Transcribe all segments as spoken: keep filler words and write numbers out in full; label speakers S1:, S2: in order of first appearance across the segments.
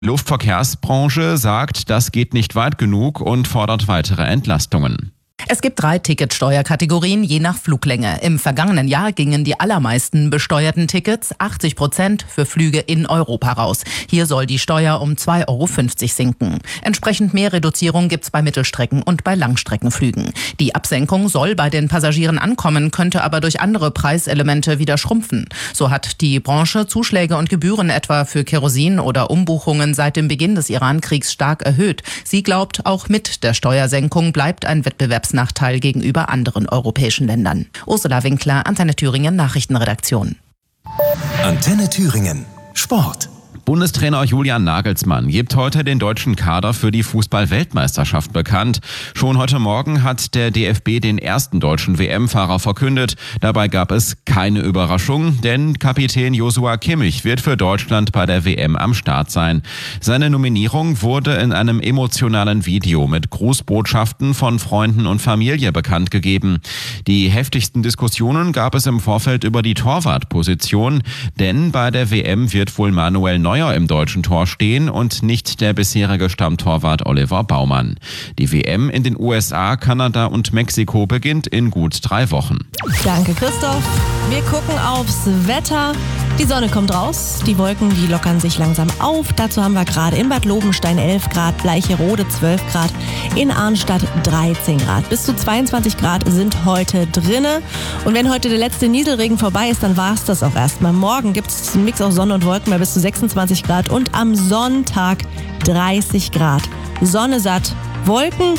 S1: Die Luftverkehrsbranche sagt, das geht nicht weit genug und fordert weitere Entlastungen.
S2: Es gibt drei Ticketsteuerkategorien je nach Fluglänge. Im vergangenen Jahr gingen die allermeisten besteuerten Tickets, achtzig Prozent, für Flüge in Europa raus. Hier soll die Steuer um zwei Euro fünfzig sinken. Entsprechend mehr Reduzierung gibt's bei Mittelstrecken- und bei Langstreckenflügen. Die Absenkung soll bei den Passagieren ankommen, könnte aber durch andere Preiselemente wieder schrumpfen. So hat die Branche Zuschläge und Gebühren etwa für Kerosin oder Umbuchungen seit dem Beginn des Iran-Kriegs stark erhöht. Sie glaubt, auch mit der Steuersenkung bleibt ein Wettbewerbs Nachteil gegenüber anderen europäischen Ländern. Ursula Winkler, Antenne Thüringen Nachrichtenredaktion.
S3: Antenne Thüringen Sport.
S1: Bundestrainer Julian Nagelsmann gibt heute den deutschen Kader für die Fußball-Weltmeisterschaft bekannt. Schon heute Morgen hat der D F B den ersten deutschen W M-Fahrer verkündet. Dabei gab es keine Überraschung, denn Kapitän Joshua Kimmich wird für Deutschland bei der W M am Start sein. Seine Nominierung wurde in einem emotionalen Video mit Grußbotschaften von Freunden und Familie bekannt gegeben. Die heftigsten Diskussionen gab es im Vorfeld über die Torwartposition, denn bei der W M wird wohl Manuel Neuer im deutschen Tor stehen und nicht der bisherige Stammtorwart Oliver Baumann. Die W M in den U S A, Kanada und Mexiko beginnt in gut drei Wochen.
S4: Danke, Christoph. Wir gucken aufs Wetter. Die Sonne kommt raus, die Wolken, die lockern sich langsam auf. Dazu haben wir gerade in Bad Lobenstein elf Grad, Bleicherode zwölf Grad, in Arnstadt dreizehn Grad. Bis zu zweiundzwanzig Grad sind heute drinne. Und wenn heute der letzte Nieselregen vorbei ist, dann war es das auch erstmal. Morgen gibt es einen Mix aus Sonne und Wolken bei bis zu sechsundzwanzig Grad und am Sonntag dreißig Grad. Sonne satt, Wolken,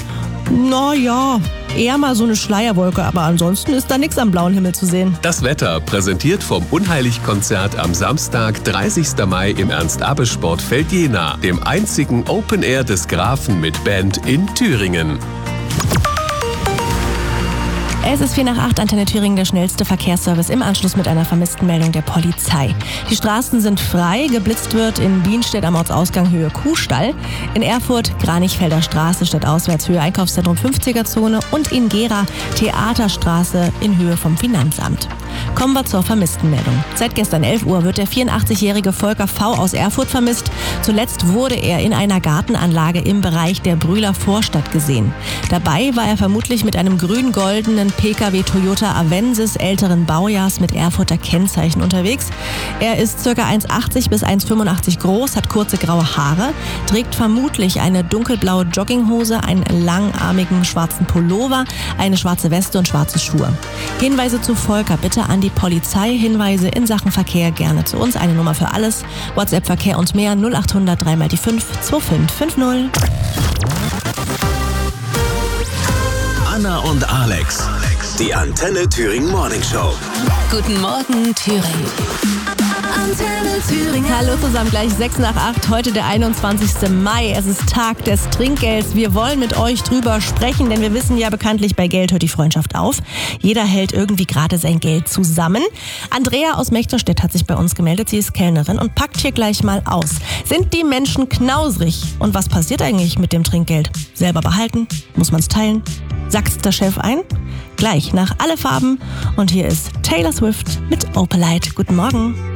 S4: naja, eher mal so eine Schleierwolke, aber ansonsten ist da nichts am blauen Himmel zu sehen.
S3: Das Wetter präsentiert vom Unheilig-Konzert am Samstag, dreißigsten Mai im Ernst-Abbe-Sportfeld Jena, dem einzigen Open Air des Grafen mit Band in Thüringen.
S4: Es ist vier nach acht, Antenne Thüringen, der schnellste Verkehrsservice im Anschluss mit einer Vermisstenmeldung der Polizei. Die Straßen sind frei, geblitzt wird in Bienstedt am Ortsausgang Höhe Kuhstall, in Erfurt Kranichfelder Straße stadtauswärts Höhe Einkaufszentrum fünfziger Zone und in Gera Theaterstraße in Höhe vom Finanzamt. Kommen wir zur Vermisstenmeldung. Seit gestern elf Uhr wird der vierundachtzigjährige Volker V. aus Erfurt vermisst. Zuletzt wurde er in einer Gartenanlage im Bereich der Brühler Vorstadt gesehen. Dabei war er vermutlich mit einem grün-goldenen P K W Toyota Avensis älteren Baujahrs mit Erfurter Kennzeichen unterwegs. Er ist ca. eins achtzig bis eins fünfundachtzig groß, hat kurze graue Haare, trägt vermutlich eine dunkelblaue Jogginghose, einen langarmigen schwarzen Pullover, eine schwarze Weste und schwarze Schuhe. Hinweise zu Volker bitte an die Polizei, Hinweise in Sachen Verkehr gerne zu uns. Eine Nummer für alles, WhatsApp Verkehr und mehr null acht hundert drei mal die fünf zwei fünf fünf null.
S3: Anna und Alex, die Antenne Thüringen Morning Show.
S4: Guten Morgen, Thüringen. Antenne Thüringen. Hallo zusammen, gleich sechs nach acht, heute der einundzwanzigsten Mai. Es ist Tag des Trinkgelds. Wir wollen mit euch drüber sprechen, denn wir wissen ja bekanntlich, bei Geld hört die Freundschaft auf. Jeder hält irgendwie gerade sein Geld zusammen. Andrea aus Mechterstedt hat sich bei uns gemeldet. Sie ist Kellnerin und packt hier gleich mal aus. Sind die Menschen knausrig? Und was passiert eigentlich mit dem Trinkgeld? Selber behalten? Muss man es teilen? Sackt's der Chef ein? Gleich nach Alle Farben. Und hier ist Taylor Swift mit Opalite. Guten Morgen.